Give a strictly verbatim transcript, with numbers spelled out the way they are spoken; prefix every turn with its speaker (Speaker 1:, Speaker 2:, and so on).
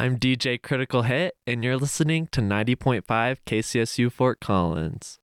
Speaker 1: I'm D J Critical Hit, and you're listening to ninety point five K C S U Fort Collins.